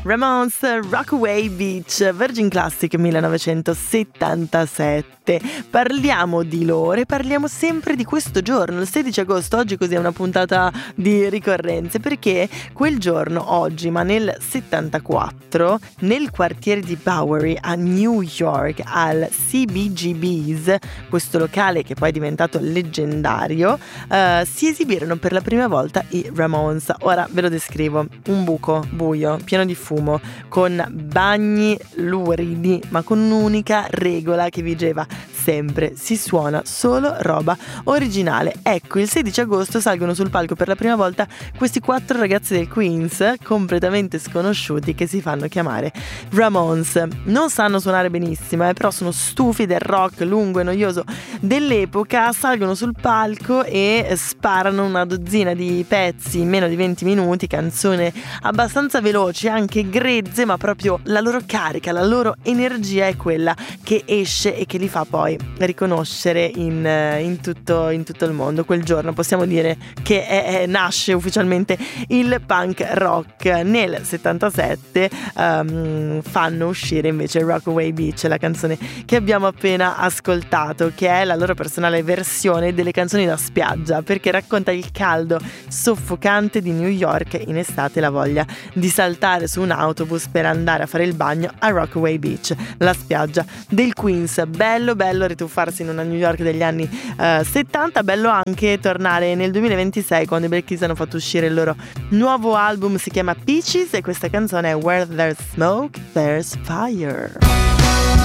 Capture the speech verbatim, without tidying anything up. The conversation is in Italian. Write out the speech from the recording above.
Ramones, Rockaway Beach, Virgin Classic millenovecentosettantasette. Parliamo di loro e parliamo sempre di questo giorno, il sedici agosto. Oggi così è una puntata di ricorrenze, perché quel giorno, oggi, ma nel settantaquattro, nel quartiere di Bowery a New York, al C B G B's, questo locale che poi è diventato leggendario, uh, si esibirono per la prima volta i Ramones. Ora ve lo descrivo: un buco buio, pieno di fumo, con bagni luridi, ma con un'unica regola che vigeva sempre: si suona solo roba originale. Ecco, il sedici agosto salgono sul palco per la prima volta questi quattro ragazzi del Queens, completamente sconosciuti, che si fanno chiamare Ramones. Non sanno suonare benissimo, eh, però sono stufi del rock lungo e noioso dell'epoca, salgono sul palco e sparano una dozzina di pezzi in meno di venti minuti, canzoni abbastanza veloci, anche grezze, ma proprio la loro carica, la loro energia è quella che esce e che li fa poi riconoscere in, in, tutto, in tutto il mondo. Quel giorno possiamo dire che è, è, nasce ufficialmente il punk rock. Nel settantasette um, fanno uscire invece Rockaway Beach, la canzone che abbiamo appena ascoltato, che è la loro personale versione delle canzoni da spiaggia, perché racconta il caldo soffocante di New York in estate, la voglia di saltare su un autobus per andare a fare il bagno a Rockaway Beach, la spiaggia del Queens. Bello bello rituffarsi in una New York degli anni uh, settanta, bello anche tornare nel duemilaventisei, quando i Black Keys hanno fatto uscire il loro nuovo album, si chiama Peaches, e questa canzone è Where There's Smoke There's Fire.